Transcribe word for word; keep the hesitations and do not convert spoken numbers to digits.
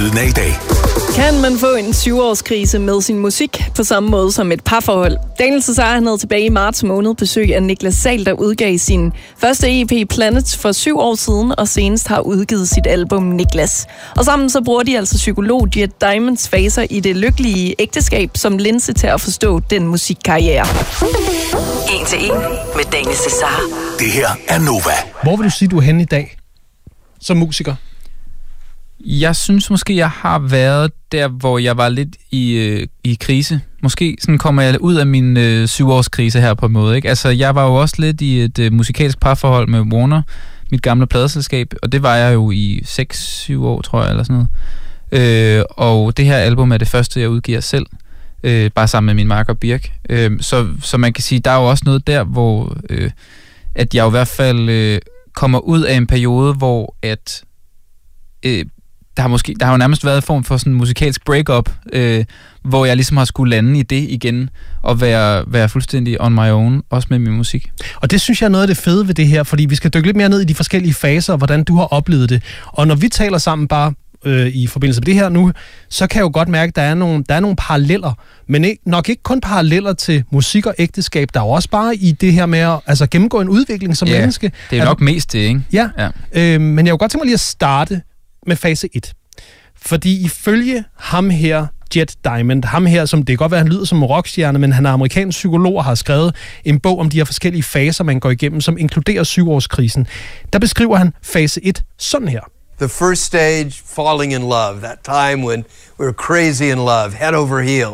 lyden af i dag. Kan man få en syv-årskrise med sin musik på samme måde som et parforhold? Daniel Cesar han havde tilbage i marts måned besøg af Niklas Sahl, der udgav sin første E P Planet for syv år siden, og senest har udgivet sit album Niklas. Og sammen så bruger de altså psykolog Jet Diamonds faser i det lykkelige ægteskab som linse til at forstå den musikkarriere. En til en med Daniel Cesar. Det her er Nova. Hvor vil du sige, du er henne i dag som musiker? Jeg synes måske, jeg har været der, hvor jeg var lidt i, øh, i krise. Måske sådan kommer jeg ud af min øh, syvårskrise her på en måde. Ikke? Altså, jeg var jo også lidt i et øh, musikalsk parforhold med Warner, mit gamle pladeselskab, og det var jeg jo i seks syv år, tror jeg, eller sådan noget. Øh, og det her album er det første, jeg udgiver selv, øh, bare sammen med min makker Birk. Øh, så, så man kan sige, der er jo også noget der, hvor øh, at jeg i hvert fald øh, kommer ud af en periode, hvor at øh, Der har, måske, der har jo nærmest været en form for sådan en musikalsk break-up, øh, hvor jeg ligesom har skulle lande i det igen, og være, være fuldstændig on my own, også med min musik. Og det synes jeg er noget af det fede ved det her, fordi vi skal dykke lidt mere ned i de forskellige faser, og hvordan du har oplevet det. Og når vi taler sammen bare øh, i forbindelse med det her nu, så kan jeg jo godt mærke, at der er nogle, der er nogle paralleller, men ikke, nok ikke kun paralleller til musik og ægteskab, der er også bare i det her med at altså, gennemgå en udvikling som ja, menneske. det er nok mest det, ikke? Ja, ja. Øh, men jeg kunne godt tænke mig lige at starte med fase et. Fordi ifølge ham her, Jet Diamond, ham her, som det kan godt være, han lyder som en rockstjerne, men han er amerikansk psykolog og har skrevet en bog om de her forskellige faser, man går igennem, som inkluderer syvårskrisen. Der beskriver han fase et sådan her. The first stage, falling in love, that time when we were crazy in love, head over heels.